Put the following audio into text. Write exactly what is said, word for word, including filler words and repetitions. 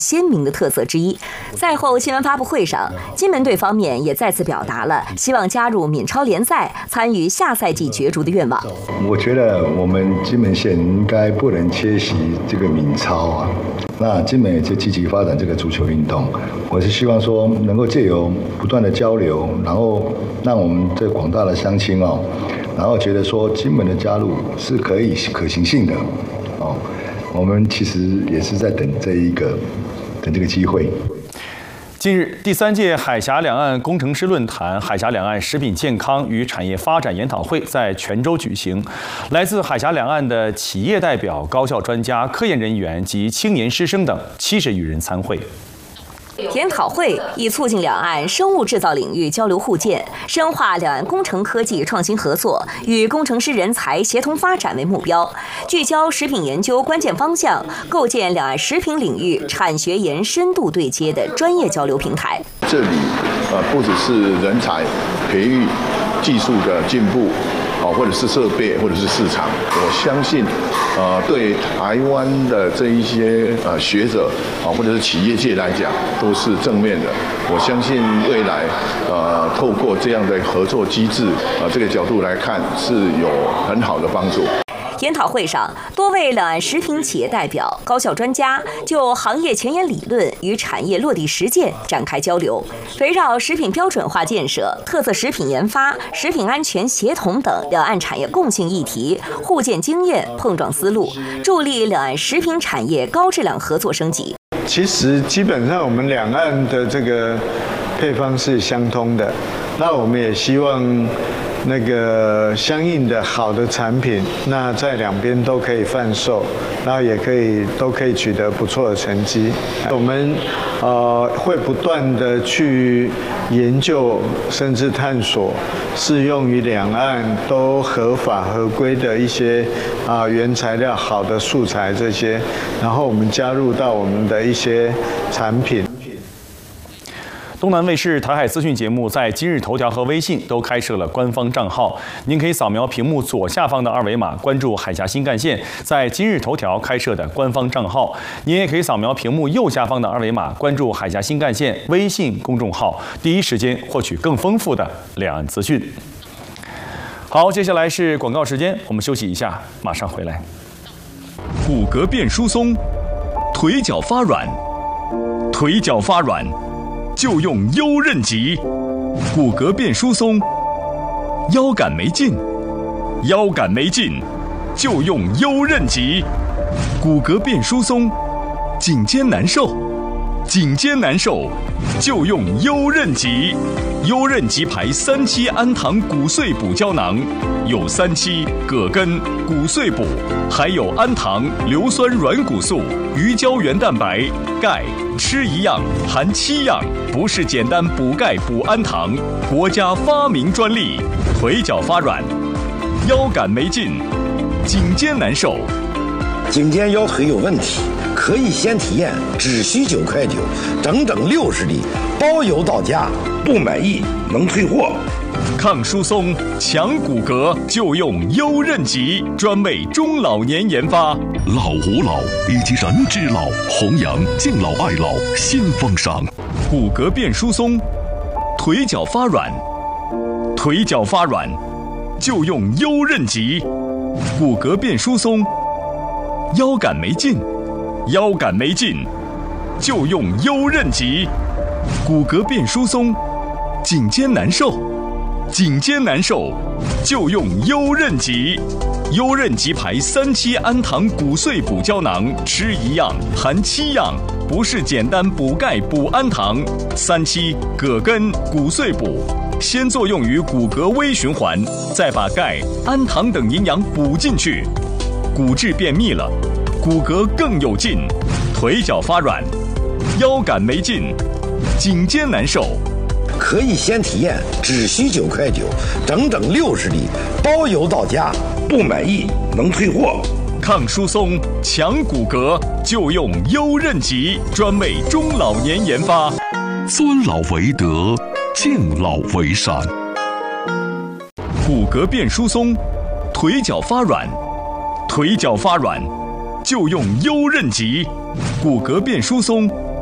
鲜明的特色之一。赛后新闻发布会上，金门队方面也再次表达了希望加入闽超联赛、参与下赛季角逐的愿望。 我觉得我们金门县应该不能缺席这个闽超啊。那金门也就积极发展这个足球运动，我是希望说能够借由不断的交流，然后让我们这广大的乡亲哦，然后觉得说金门的加入是可以可行性的哦。我们其实也是在等这一个。等这个机会。 近日，第三届海峡两岸工程师论坛、海峡两岸食品健康与产业发展研讨会在泉州举行。来自海峡两岸的企业代表、高校专家、科研人员及青年师生等七十余人参会。 研讨会以促进两岸生物制造领域交流互鉴，深化两岸工程科技创新合作与工程师人才协同发展为目标，聚焦食品研究关键方向，构建两岸食品领域产学研深度对接的专业交流平台。 这里呃不只是人才培育、技术的进步。哦，或者是设备，或者是市场，我相信，呃，对台湾的这一些呃学者啊、呃，或者是企业界来讲，都是正面的。我相信未来，呃，透过这样的合作机制，呃，这个角度来看，是有很好的帮助。 研讨会上，多位两岸食品企业代表、高校专家就行业前沿理论与产业落地实践展开交流，围绕食品标准化建设、特色食品研发、食品安全协同等两岸产业共性议题，互鉴经验、碰撞思路，助力两岸食品产业高质量合作升级。 其实基本上我们两岸的这个配方是相通的，那我们也希望那个相应的好的产品，那在两边都可以贩售，然后也可以都可以取得不错的成绩。我们呃会不断的去研究，甚至探索适用于两岸都合法合规的一些啊、呃、原材料、好的素材这些，然后我们加入到我们的一些产品。 东南卫视台海资讯节目在今日头条和微信都开设了官方账号，您可以扫描屏幕左下方的二维码，关注海峡新干线在今日头条开设的官方账号。您也可以扫描屏幕右下方的二维码，关注海峡新干线微信公众号，第一时间获取更丰富的两岸资讯。好，接下来是广告时间，我们休息一下，马上回来。 骨骼变疏松，腿脚发软，腿脚发软。就用优韧极，骨骼变疏松，腰杆没劲，腰杆没劲，就用优韧极，骨骼变疏松，颈肩难受，颈肩难受，就用优韧极，优韧极牌三七氨糖骨碎补胶囊，有三七、葛根、骨碎补，还有氨糖、硫酸软骨素、鱼胶原蛋白、钙。吃一样含七样，不是简单补钙补氨糖，国家发明专利。腿脚发软，腰杆没劲，颈肩难受， 颈肩腰腿有问题，可以先体验，只需九块九，整整六十粒，包邮到家，不满意能退货。 抗疏松、强骨骼，就用优韧极，专为中老年研发。 老吾老以及人之老，弘扬敬老爱老新风尚。 骨骼变疏松，腿脚发软，腿脚发软，就用优韧极。骨骼变疏松，腰杆没劲，腰杆没劲，就用优韧极。骨骼变疏松，颈肩难受。颈肩难受，就用优韧极，优韧极牌三七氨糖骨碎补胶囊，吃一样含七样，不是简单补钙补氨糖。三七、葛根、骨碎补，先作用于骨骼微循环，再把钙、氨糖等营养补进去，骨质变密了，骨骼更有劲，腿脚发软，腰杆没劲，颈肩难受。 可以先体验，只需九块九，整整六十粒，包邮到家，不满意能退货。 抗疏松、强骨骼，就用优韧极，专为中老年研发。 尊老为德，敬老为善。 骨骼变疏松，腿脚发软，腿脚发软， 就用优韧吉，骨骼变疏松，